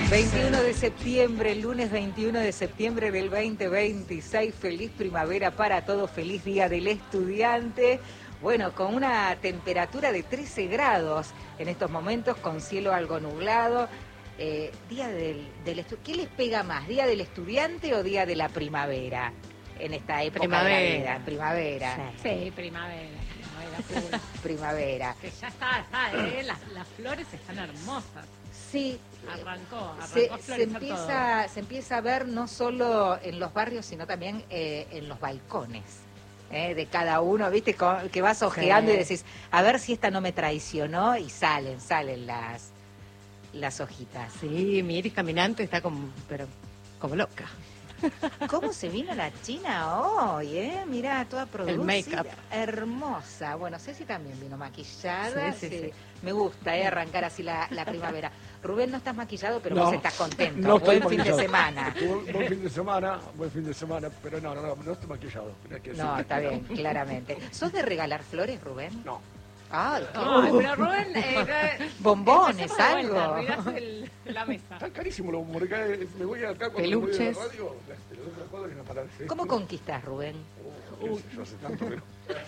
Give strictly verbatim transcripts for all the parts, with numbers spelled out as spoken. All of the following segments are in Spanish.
veintiuno de septiembre, lunes veintiuno de septiembre del veinte veintiséis. Feliz primavera para todos, feliz día del estudiante. Bueno, con una temperatura de trece grados en estos momentos, con cielo algo nublado. Eh, día del, del estu- ¿Qué les pega más, día del estudiante o día de la primavera en esta época primavera. de la vida? Primavera. Sí, sí, primavera. Primavera. Primavera. Que ya está, está, ¿eh? Las, las flores están hermosas. Sí. Arrancó, arrancó Se, a se, florecer empieza, todo. se empieza a ver no solo en los barrios, sino también eh, en los balcones eh, de cada uno, ¿viste? Con, que vas ojeando Sí. y decís, a ver si esta no me traicionó, y salen, salen las, las hojitas. Sí, mi Iris caminante está como, pero como loca. ¿Cómo se vino la China hoy, eh? Mirá, toda producida. make-up. Hermosa. Bueno, Ceci también vino maquillada. Sí, sí, sí. sí. Me gusta, eh, arrancar así la, la primavera. Rubén, no estás maquillado, pero No, vos estás contento. no estoy Buen fin de maquillado. semana. Buen, buen fin de semana, buen fin de semana, pero no, no, no, no estoy maquillado. tenés que No, decirme. está bien, claramente. ¿Sos de regalar flores, Rubén? No. Ay, qué Ay, pero Rubén... Eh, Bombones, empecemos de vuelta, algo. arruinás el- la mesa. Está carísimo lo porque eh, me voy acá cuando Peluches. me voy a la radio, te lo doy una cuadra y una palabra. ¿Cómo conquistás, Rubén? Oh, qué sé yo, hace tanto que no.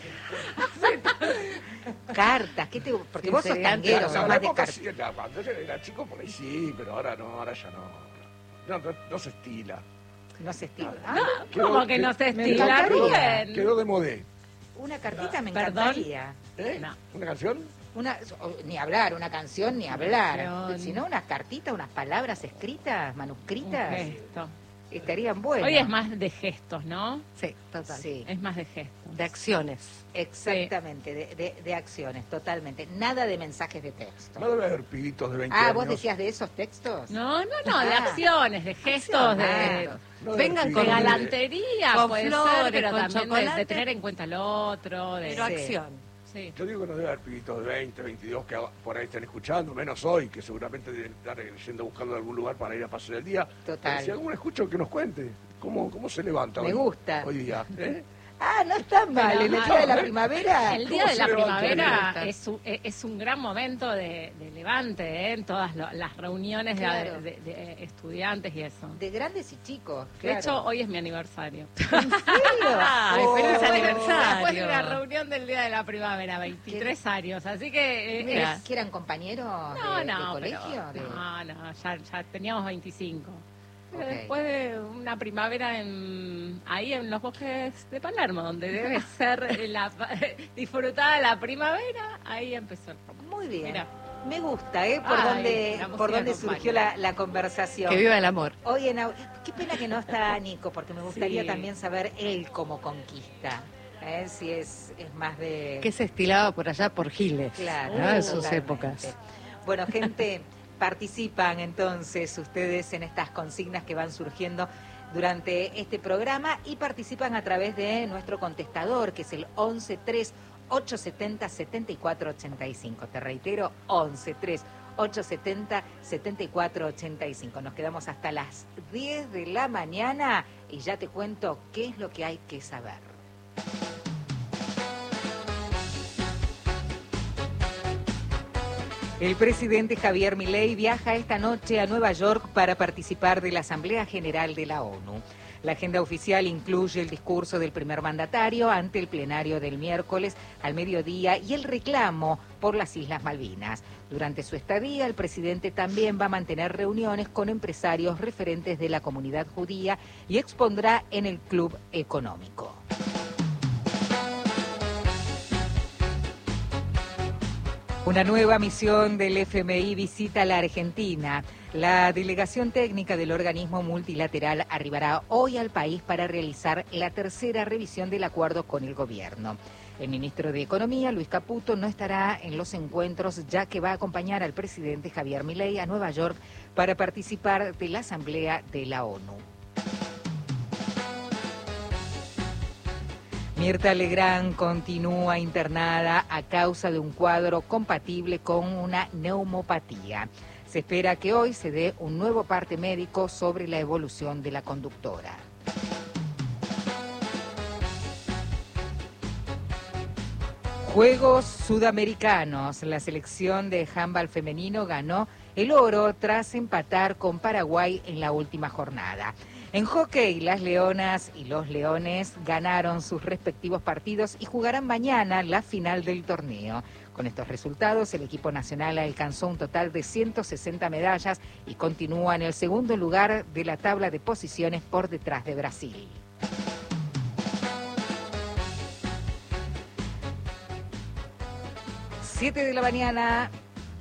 Cartas, ¿qué te... porque Sí, vos sos sí, tanguero, O sea, sos la más de época cartas. sí, la- cuando yo era chico por ahí sí, pero ahora no, ahora ya no. No, no, no se estila. No se estila. Ah, Ah, quedó- ¿Cómo que no se me estila, encantaría. Rubén? Quedó de modé. una cartita me Perdón. encantaría. ¿Eh? No. ¿Una canción? Una, o- ni hablar, una canción, ni hablar. canción. Sino unas cartitas, unas palabras escritas, Un manuscritas, gesto. estarían buenas. Hoy es más de gestos, ¿no? Sí, total. Sí, Es más de gestos. De acciones. exactamente, de, de, de acciones, totalmente. Nada de mensajes de texto. No debe haber pibitos de veinte Ah, años. ¿vos decías de esos textos? No, no, no, de Ah. acciones, de gestos, de, Claro. No debe Vengan haber de con pibitos galantería, con puede flores, ser, pero con también de, chocolate. de tener en cuenta al otro. De, Pero Sí. acción. sí. Yo digo que no debe haber pibitos de veinte, veintidós que por ahí estén escuchando, menos hoy, que seguramente deben estar yendo buscando algún lugar para ir a pasar el día. Total. Pero si alguno escucha, que nos cuente cómo, cómo se levanta Me hoy, gusta. hoy día. ¿eh? Ah, no está mal, Pero en el mal. día de la primavera. El día ¿Cómo de se la levanta primavera el es un, e, es un gran momento de, de levante, ¿eh? En todas lo- las reuniones de- Claro. de, de estudiantes y eso. De grandes y chicos. De claro. hecho, hoy es mi aniversario. ¿En serio? Ay, Oh. feliz Después aniversario. de una reunión del día de la primavera, veintitrés años. Así que... eh, Mira. es- ¿Que eran compañeros no, de, de no, colegio? pero- De- no, no, ya, ya teníamos veinticinco. Pero Ok. después de una primavera en, ahí en los bosques de Palermo, donde debe ser la, disfrutada la primavera, ahí empezó el rock. Muy bien. Mira. Me gusta, ¿eh? Por Ay, dónde, la música por dónde acompaña. surgió la, la conversación. Que viva el amor. Hoy en au- Qué pena que no está Nico, porque me gustaría Sí. también saber él cómo conquista. ¿eh? Si es, es más de... Que se estilaba por allá por Giles. Claro, ¿no? En sus totalmente. épocas. Bueno, gente, participan entonces ustedes en estas consignas que van surgiendo durante este programa y participan a través de nuestro contestador, que es el once tres ocho setenta setenta y cuatro ochenta y cinco. Te reitero, once tres ocho setenta setenta y cuatro ochenta y cinco. Nos quedamos hasta las diez de la mañana y ya te cuento qué es lo que hay que saber. El presidente Javier Milei viaja esta noche a Nueva York para participar de la Asamblea General de la ONU. La agenda oficial incluye el discurso del primer mandatario ante el plenario del miércoles al mediodía y el reclamo por las Islas Malvinas. Durante su estadía, el presidente también va a mantener reuniones con empresarios referentes de la comunidad judía y expondrá en el Club Económico. Una nueva misión del F M I visita la Argentina. La delegación técnica del organismo multilateral arribará hoy al país para realizar la tercera revisión del acuerdo con el gobierno. El ministro de Economía, Luis Caputo, no estará en los encuentros ya que va a acompañar al presidente Javier Milei a Nueva York para participar de la Asamblea de la ONU. Mirta Legrand continúa internada a causa de un cuadro compatible con una neumopatía. Se espera que hoy se dé un nuevo parte médico sobre la evolución de la conductora. Juegos Sudamericanos. La selección de handball femenino ganó el oro tras empatar con Paraguay en la última jornada. En hockey, las Leonas y los Leones ganaron sus respectivos partidos y jugarán mañana la final del torneo. Con estos resultados, el equipo nacional alcanzó un total de ciento sesenta medallas y continúa en el segundo lugar de la tabla de posiciones por detrás de Brasil. Siete de la mañana,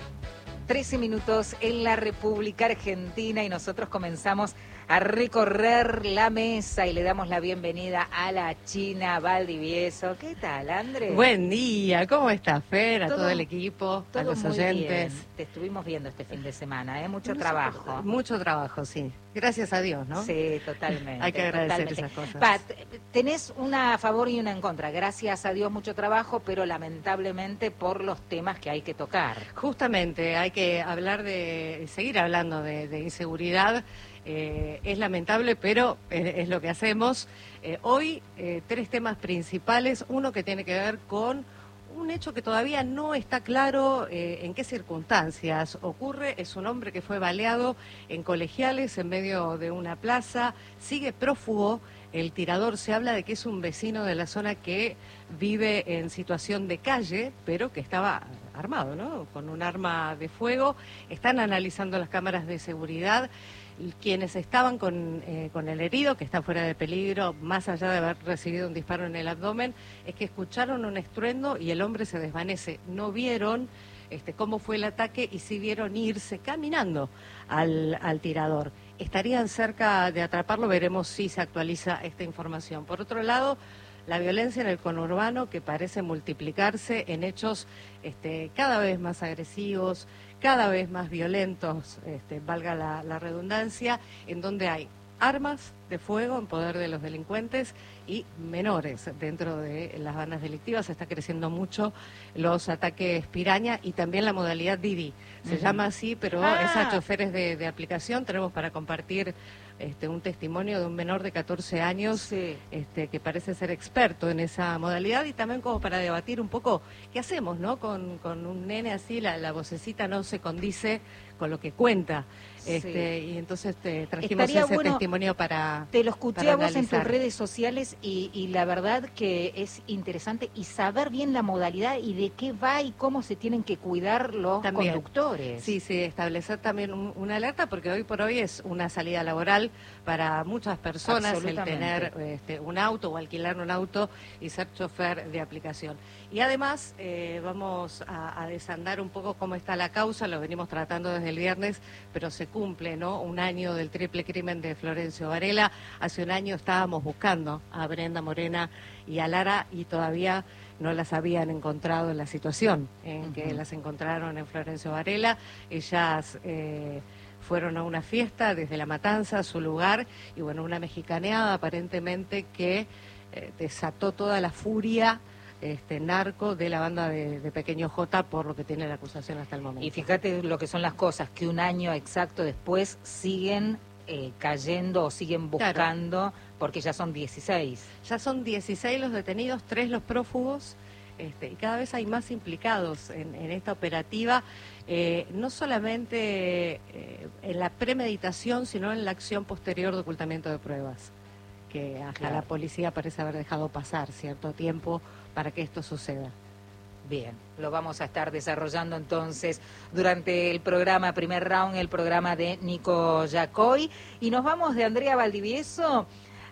trece minutos en la República Argentina y nosotros comenzamos a recorrer la mesa y le damos la bienvenida a la China Valdivieso. ¿Qué tal, Andrés? Buen día, ¿cómo está, Fer? A todo, todo el equipo, todo a los muy oyentes. Bien. Te estuvimos viendo este fin de semana, ¿eh? Mucho Mucho trabajo. Mucho trabajo, sí. Gracias a Dios, ¿no? Sí, totalmente. Hay que agradecer totalmente. esas cosas. Pa, tenés una a favor y una en contra. Gracias a Dios, mucho trabajo, pero lamentablemente por los temas que hay que tocar. Justamente, hay que hablar de, seguir hablando de, de inseguridad. Eh, es lamentable, pero es, es lo que hacemos. Eh, hoy, eh, tres temas principales. Uno que tiene que ver con un hecho que todavía no está claro eh, en qué circunstancias ocurre. Es un hombre que fue baleado en Colegiales, en medio de una plaza. Sigue prófugo. El tirador, se habla de que es un vecino de la zona que vive en situación de calle, pero que estaba armado, ¿no? Con un arma de fuego. Están analizando las cámaras de seguridad. Quienes estaban con, eh, con el herido, que está fuera de peligro, más allá de haber recibido un disparo en el abdomen, es que escucharon un estruendo y el hombre se desvanece. No vieron este, cómo fue el ataque y sí vieron irse caminando al, al tirador. Estarían cerca de atraparlo, veremos si se actualiza esta información. Por otro lado, la violencia en el conurbano, que parece multiplicarse en hechos este, cada vez más agresivos, cada vez más violentos, este, valga la, la redundancia, en donde hay armas de fuego en poder de los delincuentes y menores dentro de las bandas delictivas. Está creciendo mucho los ataques piraña y también la modalidad Didi. Se uh-huh. llama así, pero ah. es a choferes de, de aplicación. Tenemos para compartir este, un testimonio de un menor de catorce años sí. este, que parece ser experto en esa modalidad y también como para debatir un poco qué hacemos, ¿no? Con, con un nene así, la, la vocecita no se condice con lo que cuenta. Este, sí. Y entonces te trajimos Estaría ese bueno, testimonio para Te lo escuché para a vos analizar. En tus redes sociales y, y la verdad que es interesante y saber bien la modalidad y de qué va y cómo se tienen que cuidar los también. conductores. Sí, sí, establecer también un, una alerta porque hoy por hoy es una salida laboral para muchas personas el tener este, un auto o alquilar un auto y ser chofer de aplicación. Y además eh, vamos a, a desandar un poco cómo está la causa, lo venimos tratando desde el viernes, pero se cumple, ¿no? Un año del triple crimen de Florencio Varela. Hace un año estábamos buscando a Brenda Morena y a Lara y todavía no las habían encontrado en la situación en uh-huh. que las encontraron en Florencio Varela. Ellas eh, fueron a una fiesta desde La Matanza, a su lugar, y bueno, una mexicaneada aparentemente que eh, desató toda la furia Este, narco de la banda de, de Pequeño J, por lo que tiene la acusación hasta el momento. Y fíjate lo que son las cosas, que un año exacto después siguen eh, cayendo o siguen buscando, claro. porque ya son dieciséis. Ya son dieciséis los detenidos, tres los prófugos, este, y cada vez hay más implicados en, en esta operativa, eh, no solamente eh, en la premeditación, sino en la acción posterior de ocultamiento de pruebas, que hasta claro. la policía parece haber dejado pasar cierto tiempo para que esto suceda. Bien, lo vamos a estar desarrollando entonces durante el programa, primer round, el programa de Nico Yacoy. Y nos vamos de Andrea Valdivieso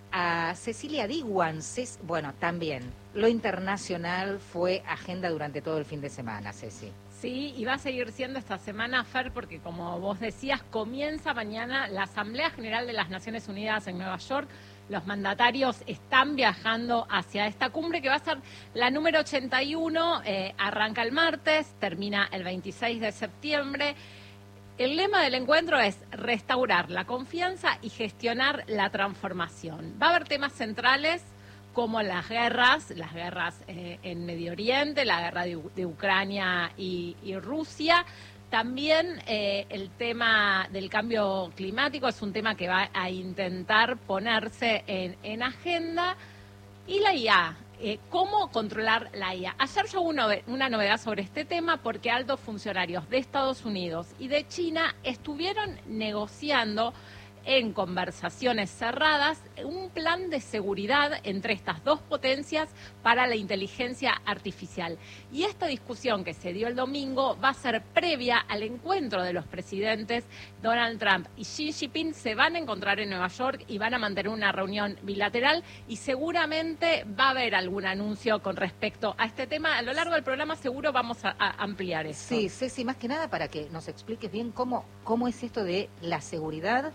a Cecilia Diguan. Ces- bueno, también, lo internacional fue agenda durante todo el fin de semana, Ceci. Sí, y va a seguir siendo esta semana, Fer, porque como vos decías, comienza mañana la Asamblea General de las Naciones Unidas en Nueva York. Los mandatarios están viajando hacia esta cumbre que va a ser la número ochenta y uno, eh, arranca el martes, termina el veintiséis de septiembre. El lema del encuentro es restaurar la confianza y gestionar la transformación. Va a haber temas centrales como las guerras, las guerras eh, en Medio Oriente, la guerra de, de Ucrania y, y Rusia. También eh, el tema del cambio climático es un tema que va a intentar ponerse en, en agenda. Y la I A, Eh, ¿Cómo controlar la I A? Ayer llegó una, una novedad sobre este tema porque altos funcionarios de Estados Unidos y de China estuvieron negociando en conversaciones cerradas un plan de seguridad entre estas dos potencias para la inteligencia artificial. Y esta discusión que se dio el domingo va a ser previa al encuentro de los presidentes Donald Trump y Xi Jinping. Se van a encontrar en Nueva York y van a mantener una reunión bilateral y seguramente va a haber algún anuncio con respecto a este tema. A lo largo del programa seguro vamos a, a ampliar esto. Sí, Ceci, más que nada para que nos expliques bien cómo, cómo es esto de la seguridad.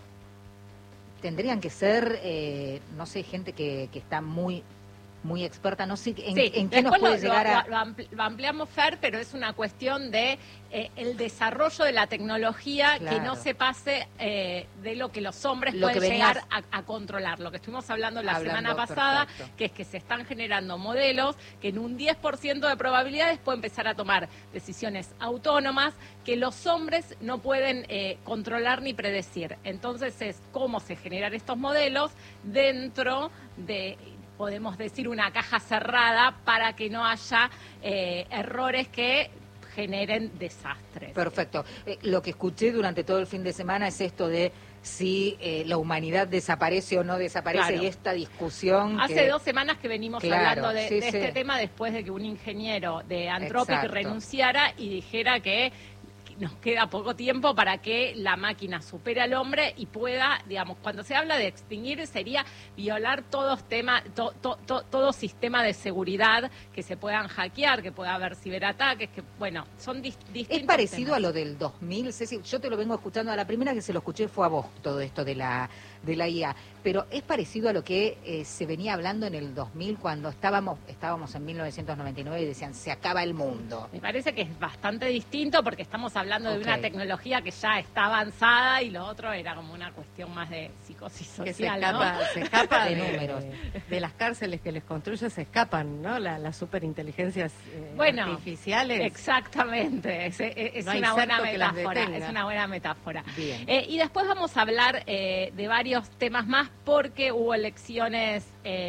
Tendrían que ser, eh, no sé, gente que, que está muy muy experta, no sé en, sí, en qué nos puede lo, llegar a... Lo, ampli lo ampliamos, Fer, pero es una cuestión de eh, el desarrollo de la tecnología, claro, que no se pase eh, de lo que los hombres lo pueden venías... llegar a, a controlar. Lo que estuvimos hablando la hablando, semana pasada, perfecto, que es que se están generando modelos que en un diez por ciento de probabilidades pueden empezar a tomar decisiones autónomas que los hombres no pueden eh, controlar ni predecir. Entonces es cómo se generan estos modelos dentro de... podemos decir, una caja cerrada para que no haya eh, errores que generen desastres. Perfecto. Eh, lo que escuché durante todo el fin de semana es esto de si eh, la humanidad desaparece o no desaparece, claro, y esta discusión... Hace que... dos semanas que venimos claro, hablando de, sí, de sí. este tema después de que un ingeniero de Anthropic Exacto. renunciara y dijera que nos queda poco tiempo para que la máquina supere al hombre y pueda, digamos, cuando se habla de extinguir sería violar todos temas, to, to, to, todo sistema de seguridad que se puedan hackear, que pueda haber ciberataques, que bueno, son dis, distintos. Es parecido temas. a lo del dos mil, Ceci, yo te lo vengo escuchando, a la primera que se lo escuché fue a vos, todo esto de la de la I A, pero es parecido a lo que eh, se venía hablando en el dos mil cuando estábamos estábamos en mil novecientos noventa y nueve y decían se acaba el mundo. Me parece que es bastante distinto porque estamos hablando okay. de una tecnología que ya está avanzada y lo otro era como una cuestión más de psicosis social, que se escapa, ¿no? se escapa de, de números. De, de las cárceles que les construye se escapan, ¿no? La, las superinteligencias eh, bueno, artificiales. Exactamente, es, es, no una buena metáfora, es una buena metáfora. Eh, y después vamos a hablar eh, de varios temas más porque hubo elecciones eh,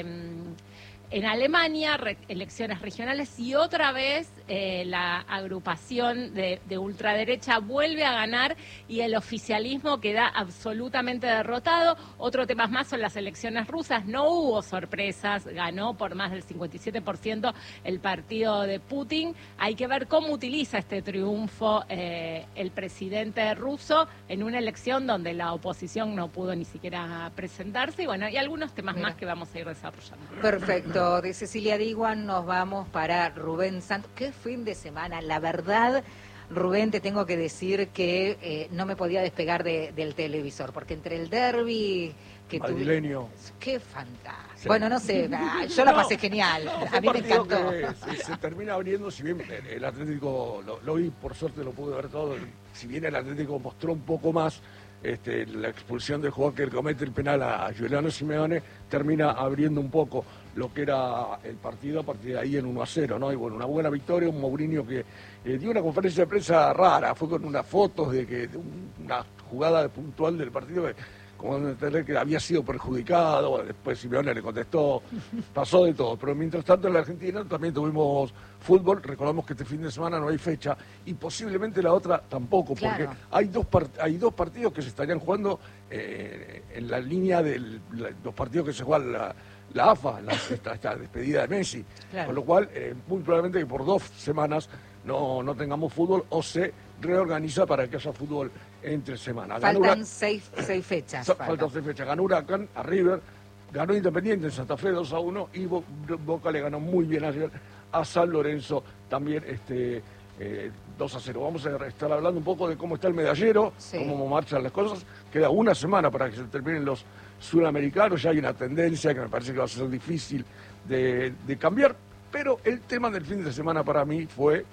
en Alemania, re, elecciones regionales y otra vez eh, la agrupación de, de ultraderecha vuelve a ganar y el oficialismo queda absolutamente derrotado. Otro tema más son las elecciones rusas, no hubo sorpresas, ganó por más del cincuenta y siete por ciento el partido de Putin. Hay que ver cómo utiliza este triunfo eh, el presidente ruso en una elección donde la oposición no pudo ni siquiera presentarse y bueno, y algunos temas Mira. más que vamos a ir desarrollando. Perfecto. De Cecilia Diguan nos vamos para Rubén Santos. Qué fin de semana, la verdad, Rubén, te tengo que decir que eh, no me podía despegar de, del televisor, porque entre el derbi que madrileño. Tuve... Qué fantástico. Sí. Bueno, no sé, yo la no, pasé genial, no, a mí me encantó. Que se, se termina abriendo, si bien el Atlético, lo, lo vi, por suerte lo pude ver todo, si bien el Atlético mostró un poco más este, la expulsión del jugador que comete el penal a, a Giuliano Simeone, termina abriendo un poco lo que era el partido a partir de ahí en uno a cero, ¿no? Y bueno, una buena victoria, un Mourinho que eh, dio una conferencia de prensa rara, fue con unas fotos de que de un, una jugada puntual del partido que, como entender que había sido perjudicado, después Simeone le contestó, pasó de todo, pero mientras tanto en la Argentina también tuvimos fútbol, recordamos que este fin de semana no hay fecha y posiblemente la otra tampoco, claro. porque hay dos part hay dos partidos que se estarían jugando eh, en la línea de los partidos que se juegan la la A F A, la, esta, esta despedida de Messi, claro. Con lo cual eh, muy probablemente que por dos semanas no, no tengamos fútbol o se reorganiza para que haya fútbol entre semanas. Faltan Ura... seis, seis fechas. So, faltan seis fechas. Ganó Huracán a River, ganó Independiente en Santa Fe dos a uno y Bo Boca le ganó muy bien ayer a San Lorenzo también este eh, dos a cero. Vamos a estar hablando un poco de cómo está el medallero, sí. Cómo marchan las cosas. Queda una semana para que se terminen los sudamericanos, ya hay una tendencia que me parece que va a ser difícil de, de cambiar, pero el tema del fin de semana para mí fue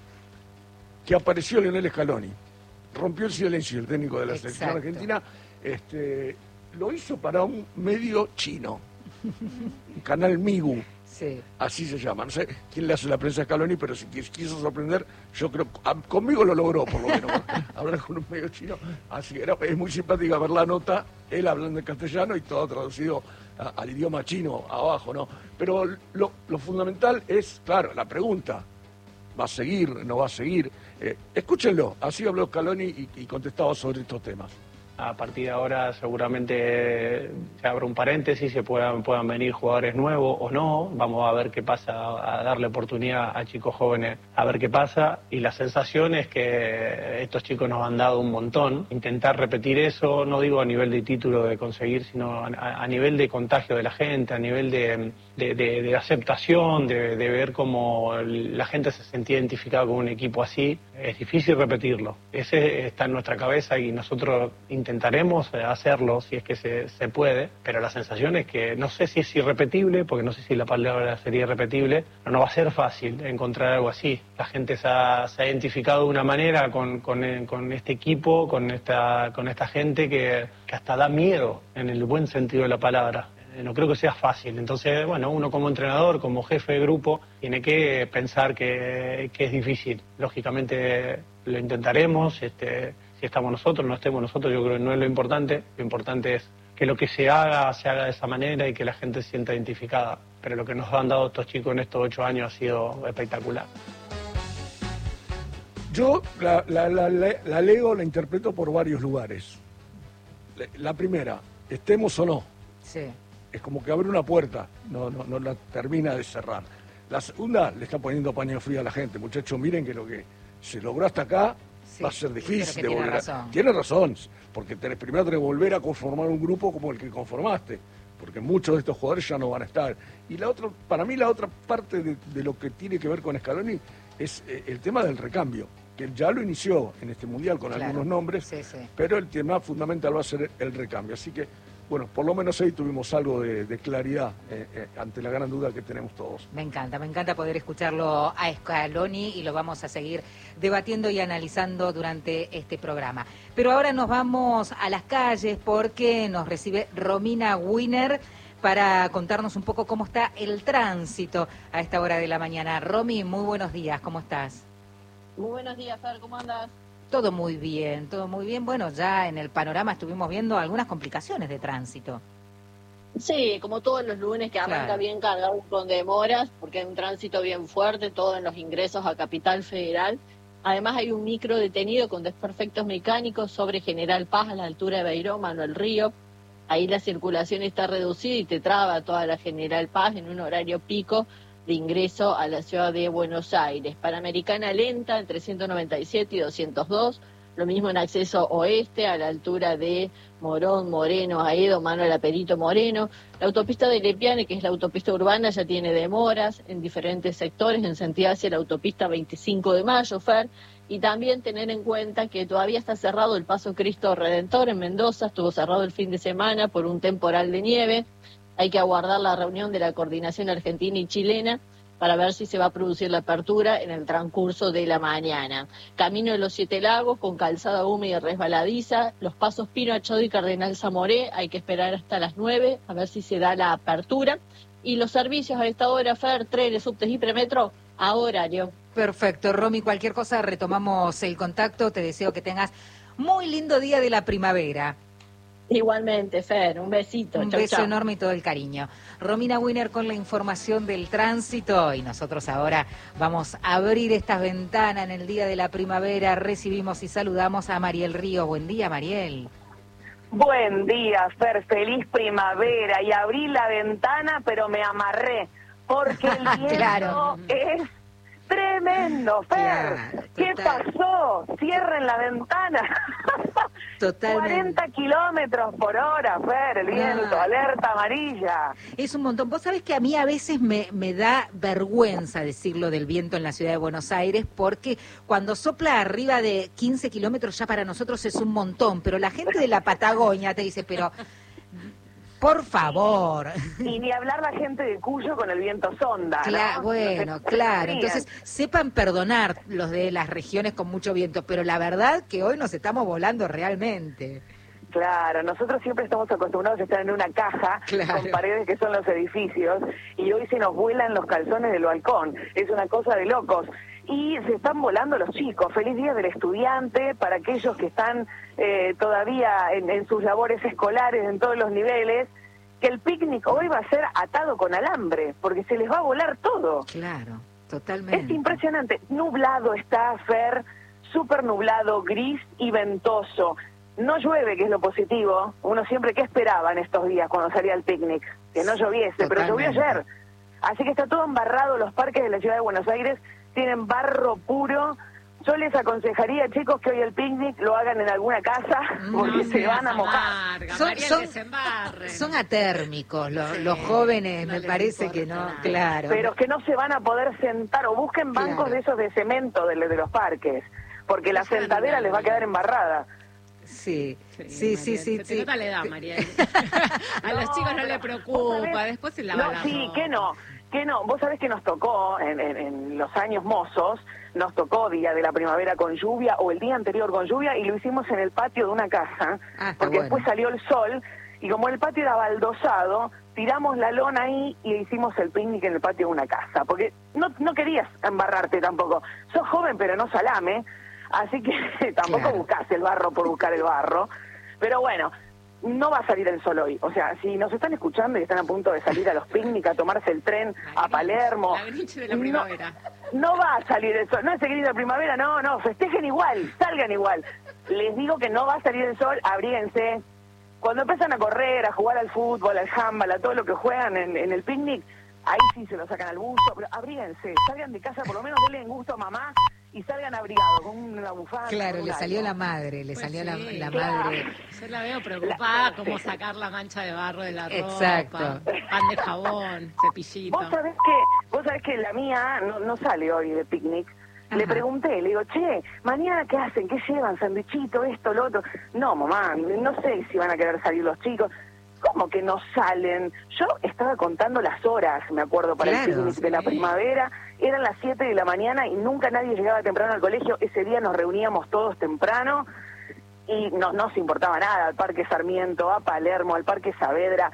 que apareció Lionel Scaloni, rompió el silencio el técnico de la Exacto. selección argentina, este, lo hizo para un medio chino, un canal Migu, sí. Así se llama, no sé quién le hace la prensa a Scaloni, pero si quiso sorprender, yo creo, conmigo lo logró por lo menos, hablar con un medio chino, así que era, es muy simpática ver la nota. él hablando en castellano y todo traducido a, al idioma chino abajo, ¿no? Pero lo, lo fundamental es, claro, la pregunta, ¿va a seguir, no va a seguir? Eh, escúchenlo, así habló Scaloni y, y contestaba sobre estos temas. A partir de ahora seguramente se abre un paréntesis, se puedan, puedan venir jugadores nuevos o no. Vamos a ver qué pasa, a darle oportunidad a chicos jóvenes a ver qué pasa. Y la sensación es que estos chicos nos han dado un montón. Intentar repetir eso, no digo a nivel de título de conseguir, sino a, a nivel de contagio de la gente, a nivel de, de, de, de aceptación, de, de ver cómo la gente se sentía identificada con un equipo así. Es difícil repetirlo. Ese está en nuestra cabeza y nosotros intentaremos hacerlo si es que se, se puede, pero la sensación es que no sé si es irrepetible, porque no sé si la palabra sería irrepetible, pero no va a ser fácil encontrar algo así. La gente se ha, se ha identificado de una manera con, con, con este equipo, con esta, con esta gente que, que hasta da miedo en el buen sentido de la palabra. No creo que sea fácil. Entonces, bueno, uno como entrenador, como jefe de grupo, tiene que pensar que, que es difícil. Lógicamente lo intentaremos, este, si estamos nosotros, no estemos nosotros, yo creo que no es lo importante. Lo importante es que lo que se haga, se haga de esa manera y que la gente se sienta identificada. Pero lo que nos han dado estos chicos en estos ocho años ha sido espectacular. Yo la, la, la, la leo, la interpreto por varios lugares. La primera, estemos o no. Sí. Es como que abre una puerta, no, no, no la termina de cerrar. La segunda, le está poniendo paño frío a la gente. Muchachos, miren que lo que se logró hasta acá sí, va a ser difícil de tiene volver. Razón. Tiene razón, porque tenés, primero tenés que volver a conformar un grupo como el que conformaste, porque muchos de estos jugadores ya no van a estar. Y la otra, para mí la otra parte de, de lo que tiene que ver con Scaloni es eh, el tema del recambio, que ya lo inició en este Mundial con claro. algunos nombres, sí, sí. pero el tema fundamental va a ser el recambio. Así que, bueno, por lo menos ahí tuvimos algo de, de claridad eh, eh, ante la gran duda que tenemos todos. Me encanta, me encanta poder escucharlo a Scaloni y lo vamos a seguir debatiendo y analizando durante este programa. Pero ahora nos vamos a las calles porque nos recibe Romina Winer para contarnos un poco cómo está el tránsito a esta hora de la mañana. Romy, muy buenos días, ¿cómo estás? Muy buenos días, Fer, ¿cómo andas? Todo muy bien, todo muy bien. Bueno, ya en el panorama estuvimos viendo algunas complicaciones de tránsito. Sí, como todos los lunes que arranca claro. bien cargado con demoras, porque hay un tránsito bien fuerte, todo en los ingresos a Capital Federal. Además hay un micro detenido con desperfectos mecánicos sobre General Paz a la altura de Beiró, Manuel Río. Ahí la circulación está reducida y te traba toda la General Paz en un horario pico de ingreso a la ciudad de Buenos Aires. Panamericana lenta entre ciento noventa y siete y doscientos dos, lo mismo en acceso oeste a la altura de Morón, Moreno, Aedo, Manuel Aperito, Moreno. La autopista de Lepiane, que es la autopista urbana, ya tiene demoras en diferentes sectores en sentido hacia la autopista veinticinco de mayo, Fer, y también tener en cuenta que todavía está cerrado el Paso Cristo Redentor en Mendoza, estuvo cerrado el fin de semana por un temporal de nieve. Hay que aguardar la reunión de la coordinación argentina y chilena para ver si se va a producir la apertura en el transcurso de la mañana. Camino de los Siete Lagos con calzada húmeda y resbaladiza, los pasos Pino Achado y Cardenal Zamoré, hay que esperar hasta las nueve a ver si se da la apertura. Y los servicios a esta hora, Fer, trenes, subtes y premetro, a horario. Perfecto, Romy, cualquier cosa retomamos el contacto, te deseo que tengas muy lindo día de la primavera. Igualmente, Fer, un besito. Un chau, beso chau. enorme y todo el cariño. Romina Winer con la información del tránsito y nosotros ahora vamos a abrir estas ventanas en el día de la primavera. Recibimos y saludamos a Mariel Río. Buen día, Mariel. Buen día, Fer, feliz primavera. Y abrí la ventana, pero me amarré, porque el viento claro. es tremendo, Fer. Claro, ¿Qué pasó? Cierren la ventana. Totalmente. cuarenta kilómetros por hora, Fer, el viento, no. alerta amarilla. Es un montón. Vos sabés que a mí a veces me, me da vergüenza decirlo del viento en la ciudad de Buenos Aires, porque cuando sopla arriba de quince kilómetros ya para nosotros es un montón, pero la gente de la Patagonia te dice, pero por favor. Y ni hablar la gente de Cuyo con el viento sonda, Cla- ¿no? Bueno, claro. Entonces, sepan perdonar los de las regiones con mucho viento, pero la verdad que hoy nos estamos volando realmente. Claro, nosotros siempre estamos acostumbrados a estar en una caja claro. con paredes que son los edificios y hoy se nos vuelan los calzones del balcón. Es una cosa de locos. y se están volando los chicos. Feliz Día del Estudiante para aquellos que están eh, todavía en, en sus labores escolares, en todos los niveles, que el picnic hoy va a ser atado con alambre, porque se les va a volar todo. Claro, totalmente. Es impresionante. Nublado está, Fer, súper nublado, gris y ventoso. No llueve, que es lo positivo. Uno siempre, ¿qué esperaba en estos días cuando salía al picnic? Que no lloviese, Totalmente. pero llovió ayer. Así que está todo embarrado, los parques de la ciudad de Buenos Aires tienen barro puro. Yo les aconsejaría, chicos, que hoy el picnic lo hagan en alguna casa, porque No se seas van a mojar. amarga, Son- María, son- desembarren. Son atérmicos, lo- Sí, los jóvenes no me les parece importa que no, nada. claro. Pero que no se van a poder sentar, o busquen bancos Claro. de esos de cemento de, de los parques, porque la Eso era sentadera les va a quedar embarrada. Sí, sí, sí, Mariel, sí, se te sí. nota la edad, Mariel. A los No, chicos no pero le vos preocupa, sabés- después se lava No, la sí, ropa. que no, que no. Vos sabés que nos tocó en, en- en los años mozos, nos tocó día de la primavera con lluvia o el día anterior con lluvia y lo hicimos en el patio de una casa, Ah, está porque bueno. después salió el sol y como el patio era baldosado, tiramos la lona ahí y hicimos el picnic en el patio de una casa, porque no, no querías embarrarte tampoco. Sos joven pero no salame, así que tampoco Claro. buscás el barro por buscar el barro. Pero bueno, no va a salir el sol hoy. O sea, si nos están escuchando y están a punto de salir a los picnic, a tomarse el tren La a Grinch, Palermo, la Grinch de la no- primavera. No, va a salir el sol. No es el grito de primavera, no, no. Festejen igual, salgan igual. Les digo que no va a salir el sol, abríguense. Cuando empiezan a correr, a jugar al fútbol, al handball, a todo lo que juegan en, en el picnic, ahí sí se lo sacan al busto, pero abríguense, salgan de casa, por lo menos denle gusto a mamá y salgan abrigados con una bufanda. Claro, con le un salió algo. la madre, le Pues salió la, sí, la claro. madre. Yo la veo preocupada La- cómo sí. sacar la mancha de barro de la ropa. Exacto. Pan de jabón, cepillito. Vos sabés que, vos sabés que la mía no, no sale hoy de picnic. Le Ajá. pregunté, le digo, che, mañana qué hacen, qué llevan, sandwichito, esto, lo otro. No, mamá, no sé si van a querer salir los chicos. ¿Cómo que no salen? Yo estaba contando las horas, me acuerdo, para Claro, el picnic de la sí. primavera. Eran las siete de la mañana y nunca nadie llegaba temprano al colegio. Ese día nos reuníamos todos temprano y no nos importaba nada, al Parque Sarmiento, a Palermo, al Parque Saavedra.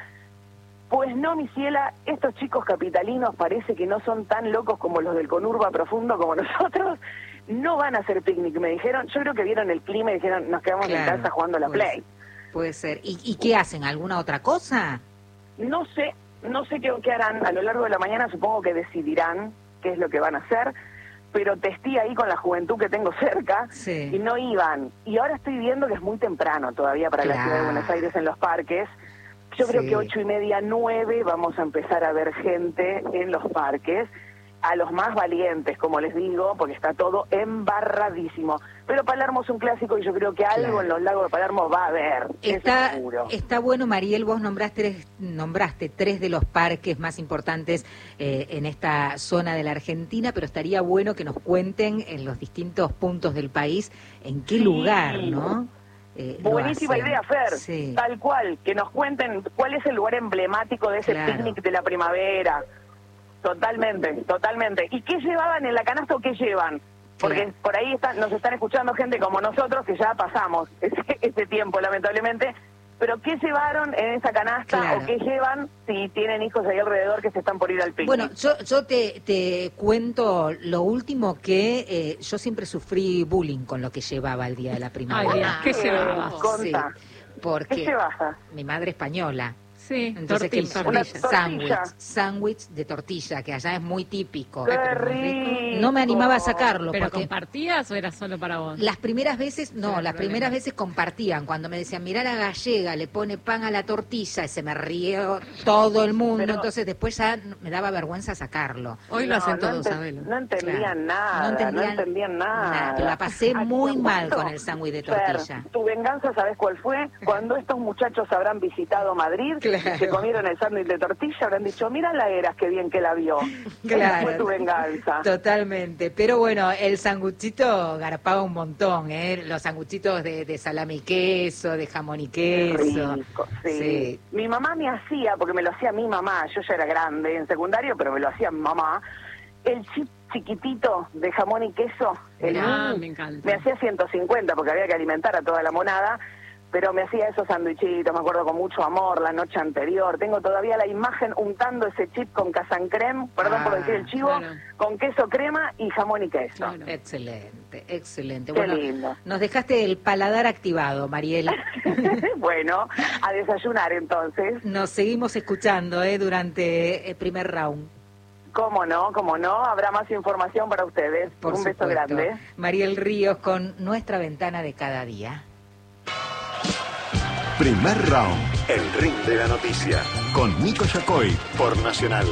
Pues no, mi ciela, estos chicos capitalinos parece que no son tan locos como los del Conurba Profundo como nosotros. No van a hacer picnic, me dijeron. Yo creo que vieron el clima y dijeron, nos quedamos Claro, en casa jugando a la pues. Play. Puede ser. ¿Y, ¿Y qué hacen? ¿Alguna otra cosa? No sé, no sé qué, qué harán. A lo largo de la mañana supongo que decidirán qué es lo que van a hacer. Pero testé ahí con la juventud que tengo cerca Sí. y no iban. Y ahora estoy viendo que es muy temprano todavía para la Claro. ciudad de Buenos Aires en los parques. Yo creo Sí. que ocho y media, nueve vamos a empezar a ver gente en los parques. A los más valientes, como les digo, porque está todo embarradísimo. Pero Palermo es un clásico y yo creo que algo Claro. en los lagos de Palermo va a haber. eso Está, seguro. está bueno, Mariel, vos nombraste, nombraste tres de los parques más importantes eh, en esta zona de la Argentina, pero estaría bueno que nos cuenten en los distintos puntos del país en qué Sí. lugar, ¿no? Eh, lo Buenísima hacen. idea, Fer. Sí. Tal cual. Que nos cuenten cuál es el lugar emblemático de ese Claro. picnic de la primavera. Totalmente, totalmente. ¿Y qué llevaban en la canasta o qué llevan? Porque Claro. por ahí están, nos están escuchando gente como nosotros que ya pasamos ese, ese tiempo, lamentablemente. Pero ¿qué llevaron en esa canasta Claro. o qué llevan si tienen hijos ahí alrededor que se están por ir al picnic? Bueno, yo, yo te, te cuento lo último que eh, yo siempre sufrí bullying con lo que llevaba el día de la Ay, primavera. Dios, ¿qué llevabas? Conta. Sí, ¿Qué porque llevas? mi madre española. Sí, Entonces, ¿qué? tortilla. Una Sándwich, tortilla. sándwich de tortilla, que allá es muy típico. ¡Qué Muy rico! No me animaba a sacarlo, ¿Pero porque compartías o era solo para vos? las primeras veces, no, Era las problema. primeras veces compartían. Cuando me decían, mirá la gallega, le pone pan a la tortilla, y se me rió todo el mundo. Pero- Entonces después ya me daba vergüenza sacarlo. Hoy lo No, hacen no todos, ente- Sabelo. No entendían Claro. nada, no entendían, nada. Pero la pasé ¿A muy cuánto? mal con el sándwich de Fer, tortilla. tu venganza, ¿sabes cuál fue? Cuando estos muchachos habrán visitado Madrid, Claro. se comieron el sándwich de tortilla, habrán dicho, mira la Eras, qué bien que la vio. Esa Claro. fue tu venganza. Totalmente, pero bueno, el sanguchito garpaba un montón, ¿eh? Los sanguchitos de, de salami y queso, de jamón y queso. Rico, sí. Sí. Mi mamá me hacía, porque me lo hacía mi mamá, yo ya era grande en secundario, pero me lo hacía mi mamá, el chip chiquitito de jamón y queso, el Ah, mini, me encanta. me hacía ciento cincuenta porque había que alimentar a toda la monada, pero me hacía esos sandwichitos, me acuerdo, con mucho amor la noche anterior. Tengo todavía la imagen untando ese chip con casan creme, perdón ah, por decir el chivo, claro. con queso crema y jamón y queso. Claro. Excelente, excelente. Qué bueno, lindo. Nos dejaste el paladar activado, Mariela. Bueno, a desayunar entonces. Nos seguimos escuchando eh, durante el primer round. Cómo no, cómo no, habrá más información para ustedes. Por Un supuesto. beso grande. Mariel Ríos con Nuestra Ventana de Cada Día. Primer round, el ring de la noticia, con Nico Yacoy, por Nacional.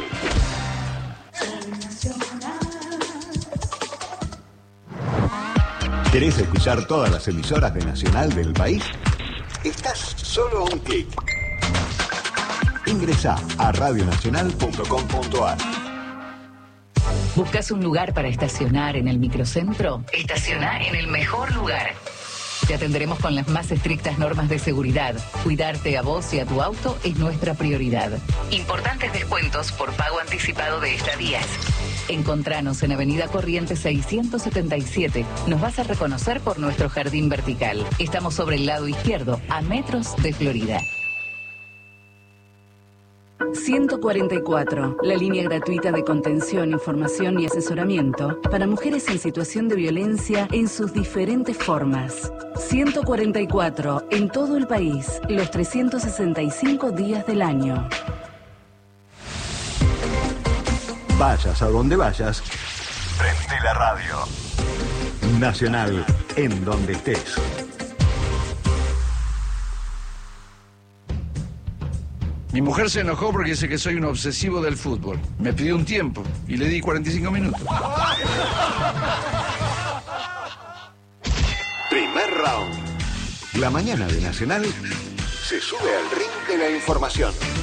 ¿Querés escuchar todas las emisoras de Nacional del país? Estás solo a un clic. Ingresá a radio nacional punto com punto a r. ¿Buscas un lugar para estacionar en el microcentro? Estaciona en el mejor lugar. Te atenderemos con las más estrictas normas de seguridad. Cuidarte a vos y a tu auto es nuestra prioridad. Importantes descuentos por pago anticipado de estadías. Encontranos en Avenida Corrientes seiscientos setenta y siete. Nos vas a reconocer por nuestro jardín vertical. Estamos sobre el lado izquierdo, a metros de Florida. ciento cuarenta y cuatro, la línea gratuita de contención, información y asesoramiento para mujeres en situación de violencia en sus diferentes formas. ciento cuarenta y cuatro, en todo el país, los trescientos sesenta y cinco días del año. Vayas a donde vayas, prende la radio. Nacional, en donde estés. Mi mujer se enojó porque dice que soy un obsesivo del fútbol. Me pidió un tiempo y le di cuarenta y cinco minutos. Primer round. La mañana de Nacional se sube al ring de la información.